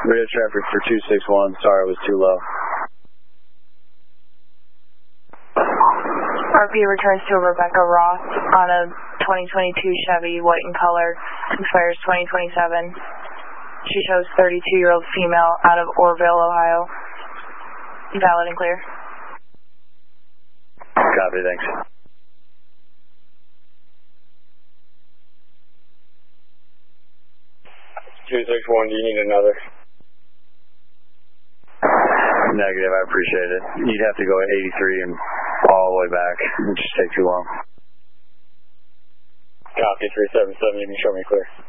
Radio traffic for 261. Sorry, it was too low. RP returns to Rebecca Ross on a 2022 Chevy, white in color, expires 2027. She shows 32-year-old female out of Orville, Ohio. Valid and clear. Copy, thanks. 261, do you need another? Negative, I appreciate it. You'd have to go at 83 and all the way back. It would just take too long. Copy, 377, you can show me clear.